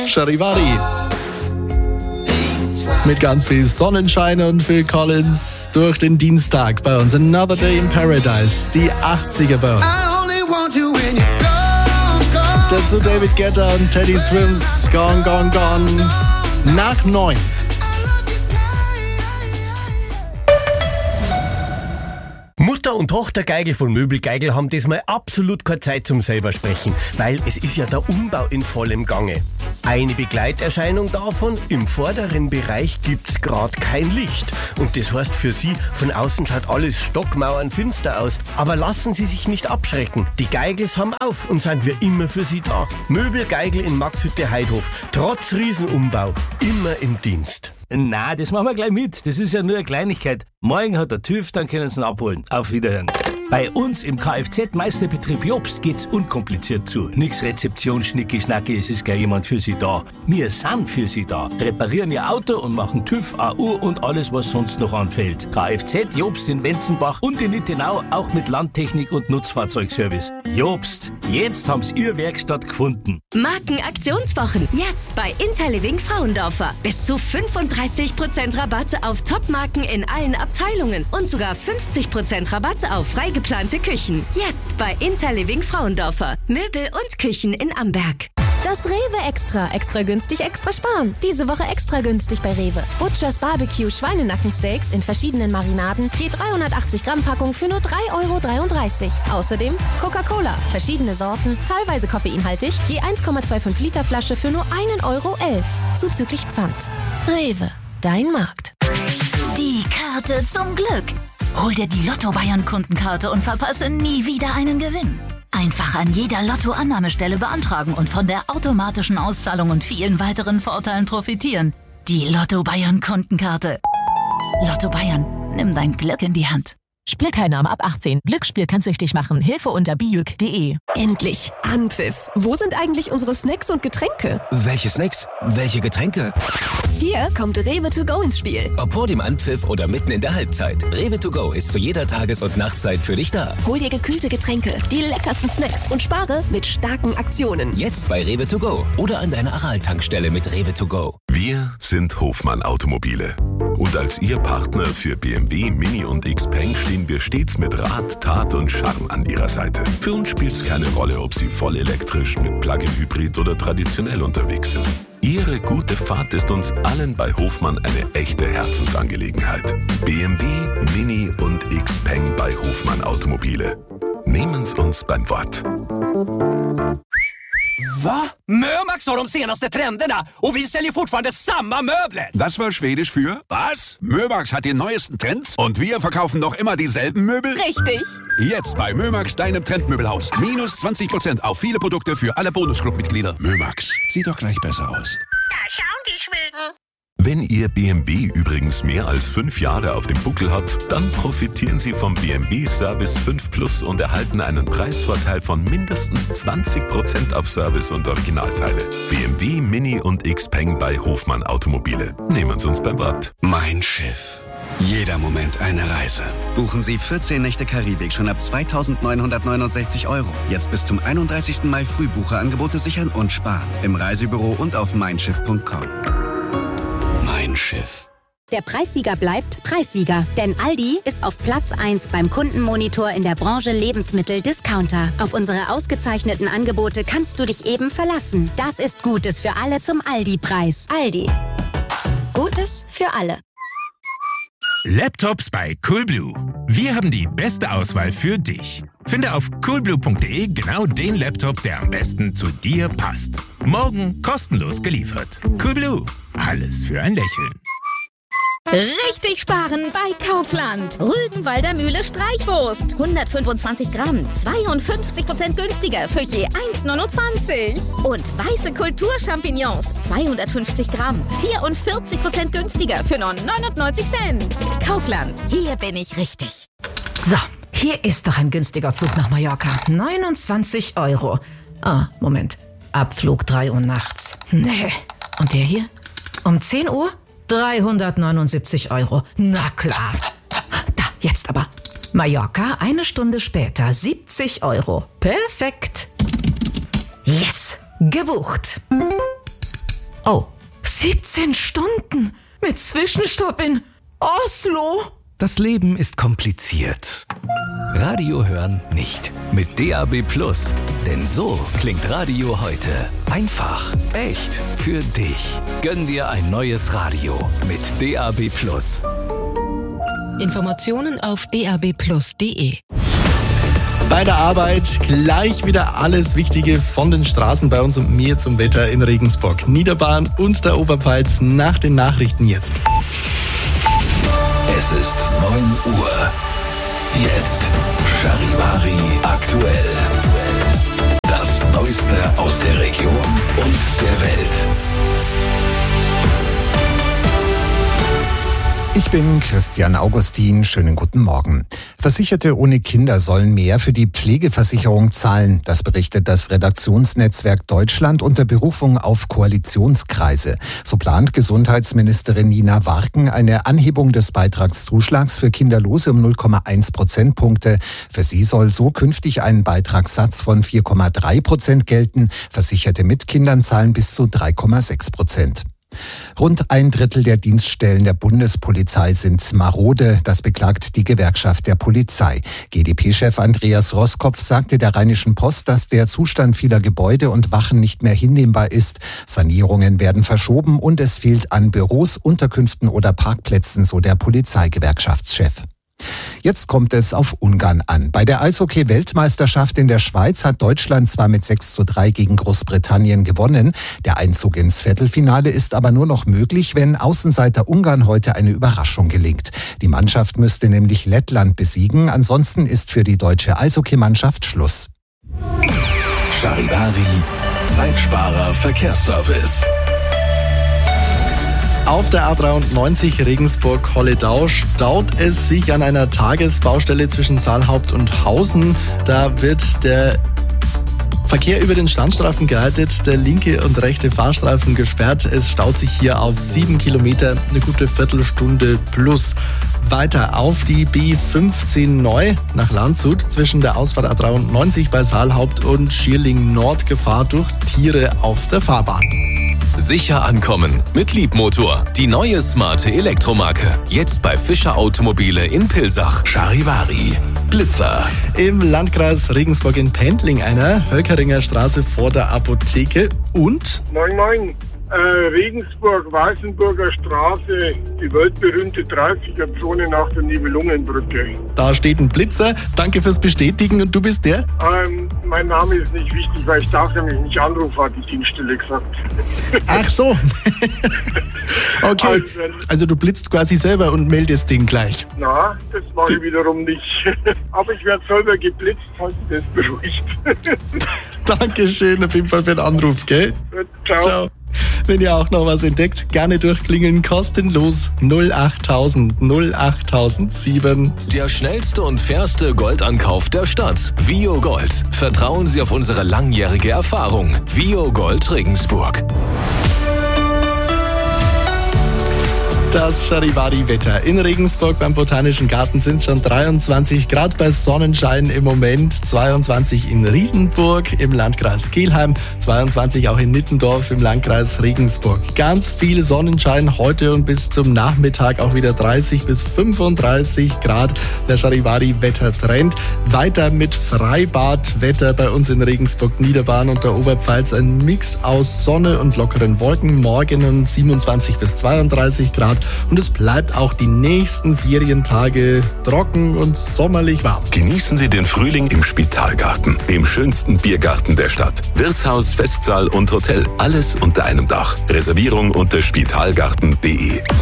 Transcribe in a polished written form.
Charivari. Mit ganz viel Sonnenschein und Phil Collins durch den Dienstag bei uns. Another Day in Paradise, die 80er bei uns. Dazu David Guetta und Teddy Swims, Gone, Gone, Gone. Nach 9. Mutter und Tochter Geigel von Möbel Geigel haben diesmal absolut keine Zeit zum selber sprechen, weil es ist ja der Umbau in vollem Gange. Eine Begleiterscheinung davon, im vorderen Bereich gibt's gerade kein Licht. Und das heißt für Sie, von außen schaut alles stockmauernfinster aus. Aber lassen Sie sich nicht abschrecken. Die Geigels haben auf und sind wir immer für Sie da. Möbel Geigel in Maxhütte-Heidhof. Trotz Riesenumbau. Immer im Dienst. Na, das machen wir gleich mit. Das ist ja nur eine Kleinigkeit. Morgen hat der TÜV, dann können Sie ihn abholen. Auf Wiederhören. Bei uns im Kfz-Meisterbetrieb Jobst geht's unkompliziert zu. Nix Rezeption, Schnicki-Schnacki, es ist gleich jemand für Sie da. Wir sind für Sie da. Reparieren Ihr Auto und machen TÜV, AU und alles, was sonst noch anfällt. Kfz Jobst in Wenzenbach und in Nittenau, auch mit Landtechnik und Nutzfahrzeugservice. Jobst, jetzt haben's Ihr Werkstatt gefunden. Markenaktionswochen, jetzt bei Interliving Frauendorfer. Bis zu 35% Rabatte auf Topmarken in allen Abteilungen und sogar 50% Rabatte auf freigeplante Küchen. Jetzt bei Interliving Frauendorfer. Möbel und Küchen in Amberg. Das Rewe Extra günstig, extra sparen. Diese Woche extra günstig bei Rewe. Butchers Barbecue Schweinenackensteaks in verschiedenen Marinaden, je 380 Gramm Packung für nur 3,33 €. Außerdem Coca-Cola, verschiedene Sorten, teilweise koffeinhaltig, je 1,25 Liter Flasche für nur 1,11 €. Zuzüglich Pfand. Rewe, dein Markt. Die Karte zum Glück. Hol dir die Lotto-Bayern-Kundenkarte und verpasse nie wieder einen Gewinn. Einfach an jeder Lotto-Annahmestelle beantragen und von der automatischen Auszahlung und vielen weiteren Vorteilen profitieren. Die Lotto-Bayern-Kundenkarte. Lotto Bayern, nimm dein Glück in die Hand. Spielteilnahme ab 18. Glücksspiel kann süchtig machen. Hilfe unter bijuk.de. Endlich Anpfiff. Wo sind eigentlich unsere Snacks und Getränke? Welche Snacks? Welche Getränke? Hier kommt Rewe to go ins Spiel. Ob vor dem Anpfiff oder mitten in der Halbzeit. Rewe to go ist zu jeder Tages- und Nachtzeit für dich da. Hol dir gekühlte Getränke, die leckersten Snacks und spare mit starken Aktionen. Jetzt bei Rewe to go oder an deiner Aral-Tankstelle mit Rewe to go. Wir sind Hofmann Automobile. Und als Ihr Partner für BMW, Mini und Xpeng stehen wir stets mit Rat, Tat und Charme an Ihrer Seite. Für uns spielt es keine Rolle, ob Sie voll elektrisch, mit Plug-in-Hybrid oder traditionell unterwegs sind. Ihre gute Fahrt ist uns allen bei Hofmann eine echte Herzensangelegenheit. BMW, Mini und Xpeng bei Hofmann Automobile. Nehmen Sie uns beim Wort. Va? Mömax har de senaste trenderna och vi säljer fortfarande samma möbler. Das war Schwedisch für was? Mömax hat die neuesten Trends und wir verkaufen noch immer dieselben Möbel? Richtig. Jetzt bei Mömax, deinem Trendmöbelhaus. Minus 20% auf viele Produkte für alle Bonusclub-Mitglieder. Mömax, sieht doch gleich besser aus. Da schauen die Schweden. Wenn Ihr BMW übrigens mehr als 5 Jahre auf dem Buckel hat, dann profitieren Sie vom BMW Service 5 Plus und erhalten einen Preisvorteil von mindestens 20% auf Service und Originalteile. BMW, Mini und Xpeng bei Hofmann Automobile. Nehmen Sie uns beim Wort. Mein Schiff. Jeder Moment eine Reise. Buchen Sie 14 Nächte Karibik schon ab 2.969 €. Jetzt bis zum 31. Mai Frühbucherangebote sichern und sparen. Im Reisebüro und auf meinschiff.com. Mein Schiff. Der Preissieger bleibt Preissieger, denn Aldi ist auf Platz 1 beim Kundenmonitor in der Branche Lebensmittel-Discounter. Auf unsere ausgezeichneten Angebote kannst du dich eben verlassen. Das ist Gutes für alle zum Aldi-Preis. Aldi. Gutes für alle. Laptops bei Coolblue. Wir haben die beste Auswahl für dich. Finde auf coolblue.de genau den Laptop, der am besten zu dir passt. Morgen kostenlos geliefert. Coolblue. Alles für ein Lächeln. Richtig sparen bei Kaufland. Rügenwalder Mühle Streichwurst. 125 Gramm, 52% günstiger für je 1,29. Und weiße Kulturchampignons, 250 Gramm, 44% günstiger für nur 99 Cent. Kaufland, hier bin ich richtig. So, hier ist doch ein günstiger Flug nach Mallorca. 29 €. Ah, Moment. Abflug 3 Uhr nachts. Nee. Und der hier? Um 10 Uhr? 379 €. Na klar. Da, jetzt aber. Mallorca, 1 Stunde später, 70 €. Perfekt. Yes, gebucht. Oh, 17 Stunden mit Zwischenstopp in Oslo. Das Leben ist kompliziert. Radio hören nicht. Mit DAB+. Denn so klingt Radio heute. Einfach, echt, für dich. Gönn dir ein neues Radio mit DAB+. Informationen auf dab+.de. Bei der Arbeit gleich wieder alles Wichtige von den Straßen bei uns und mir zum Wetter in Regensburg, Niederbayern und der Oberpfalz nach den Nachrichten jetzt. Es ist 9 Uhr. Jetzt Charivari aktuell. Das Neueste aus der Region und der Welt. Ich bin Christian Augustin. Schönen guten Morgen. Versicherte ohne Kinder sollen mehr für die Pflegeversicherung zahlen. Das berichtet das Redaktionsnetzwerk Deutschland unter Berufung auf Koalitionskreise. So plant Gesundheitsministerin Nina Warken eine Anhebung des Beitragszuschlags für Kinderlose um 0,1 Prozentpunkte. Für sie soll so künftig ein Beitragssatz von 4,3% gelten. Versicherte mit Kindern zahlen bis zu 3,6%. Rund 1/3 der Dienststellen der Bundespolizei sind marode, das beklagt die Gewerkschaft der Polizei. GdP-Chef Andreas Roskopf sagte der Rheinischen Post, dass der Zustand vieler Gebäude und Wachen nicht mehr hinnehmbar ist. Sanierungen werden verschoben und es fehlt an Büros, Unterkünften oder Parkplätzen, so der Polizeigewerkschaftschef. Jetzt kommt es auf Ungarn an. Bei der Eishockey-Weltmeisterschaft in der Schweiz hat Deutschland zwar mit 6:3 gegen Großbritannien gewonnen. Der Einzug ins Viertelfinale ist aber nur noch möglich, wenn Außenseiter Ungarn heute eine Überraschung gelingt. Die Mannschaft müsste nämlich Lettland besiegen. Ansonsten ist für die deutsche Eishockeymannschaft Schluss. Charivari, Zeitsparer Verkehrsservice. Auf der A93 Regensburg-Holledau staut es sich an einer Tagesbaustelle zwischen Saalhaupt und Hausen. Da wird der Verkehr über den Standstreifen geleitet, der linke und rechte Fahrstreifen gesperrt. Es staut sich hier auf 7 Kilometer, eine gute Viertelstunde plus. Weiter auf die B15 neu nach Landshut zwischen der Ausfahrt A93 bei Saalhaupt und Schierling Nord Gefahr durch Tiere auf der Fahrbahn. Sicher ankommen mit Liebmotor. Die neue smarte Elektromarke. Jetzt bei Fischer Automobile in Pilsach. Charivari. Blitzer. Im Landkreis Regensburg in Pendling einer Höckeringer Straße vor der Apotheke und... Moin. Regensburg-Weißenburger Straße, die weltberühmte 30er-Zone nach der Nibelungenbrücke. Da steht ein Blitzer. Danke fürs Bestätigen. Und du bist der? Mein Name ist nicht wichtig, weil ich darf nämlich nicht anrufen, hat die Dienststelle gesagt. Ach so. Okay. Also du blitzt quasi selber und meldest den gleich. Na, das mache ich wiederum nicht. Aber ich werde selber geblitzt, halt das beruhigt. Dankeschön auf jeden Fall für den Anruf, gell? Ciao. Wenn ihr auch noch was entdeckt, gerne durchklingeln, kostenlos 08000 08007. Der schnellste und fairste Goldankauf der Stadt. Vio Gold. Vertrauen Sie auf unsere langjährige Erfahrung. Vio Gold Regensburg. Das Charivari-Wetter. In Regensburg beim Botanischen Garten sind schon 23 Grad bei Sonnenschein im Moment, 22 in Riedenburg im Landkreis Kelheim, 22 auch in Nittendorf im Landkreis Regensburg. Ganz viel Sonnenschein heute und bis zum Nachmittag auch wieder 30 bis 35 Grad. Der Charivari-Wettertrend. Weiter mit Freibadwetter bei uns in Regensburg, Niederbayern und der Oberpfalz. Ein Mix aus Sonne und lockeren Wolken. Morgen um 27 bis 32 Grad. Und es bleibt auch die nächsten Ferientage trocken und sommerlich warm. Genießen Sie den Frühling im Spitalgarten, dem schönsten Biergarten der Stadt. Wirtshaus, Festsaal und Hotel, alles unter einem Dach. Reservierung unter spitalgarten.de.